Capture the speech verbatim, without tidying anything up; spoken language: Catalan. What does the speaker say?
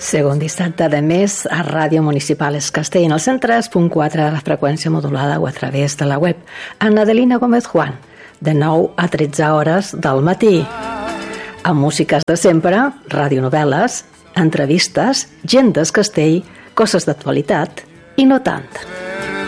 Segon dissabte de mes a Ràdio Municipal Es Castell, en el cent tres punt quatre de la freqüència modulada o a través de la web. Amb Adelina Gómez Juan, de nou a tretze hores del matí. Amb músiques de sempre, radionovel·les, entrevistes, gent d'Es Castell, coses d'actualitat i no tant.